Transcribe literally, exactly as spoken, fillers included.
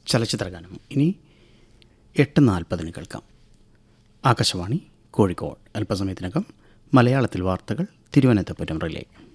ചലച്ചിത്രഗാനം ഇനി എട്ട് നാൽപ്പതിന് കേൾക്കാം. ആകാശവാണി കോഴിക്കോട്. അല്പസമയത്തിനകം മലയാളത്തിൽ വാർത്തകൾ തിരുവനന്തപുരം റിലേ.